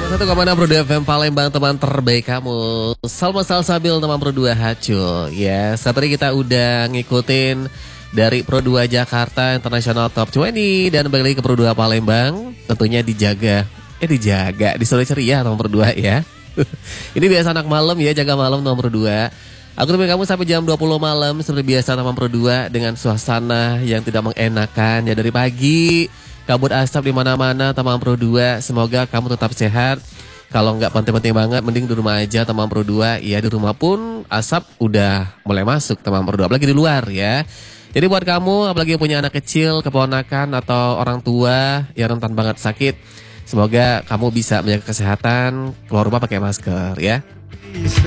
1,6 Pro 2 FM Palembang, teman terbaik kamu. Salma Salsabil teman Pro 2 Hacul. Ya, saat tadi kita udah ngikutin dari Pro 2 Jakarta International Top 20 dan balik lagi ke Pro 2 Palembang. Tentunya dijaga di sore ceria teman Pro 2 ya. Ini biasa anak malam ya, jaga malam teman Pro 2. Aku temenin kamu sampai jam 20 malam seperti biasa teman Pro 2 dengan suasana yang tidak mengenakan ya, dari pagi. Kabut asap di mana-mana teman Pro 2. Semoga kamu tetap sehat. Kalau nggak penting-penting banget, mending di rumah aja teman Pro 2. Ya, di rumah pun asap udah mulai masuk teman Pro 2, apalagi di luar ya. Jadi buat kamu apalagi yang punya anak kecil, keponakan atau orang tua yang rentan banget sakit, semoga kamu bisa menjaga kesehatan, keluar rumah pakai masker ya.